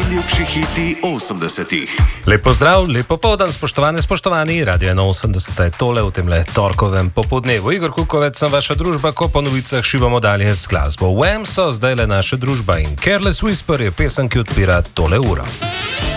Najljubši hiti 80-ih. Lep pozdrav, lep popoldan, spoštovani, Radio 81 je tole v temle torkovem popodnevu. Igor Kukovec sem vaša družba, ko po novicah šivamo dalje z glasbo. Wham so zdaj le naša družba in Careless Whisper je pesem, ki odpira tole uro.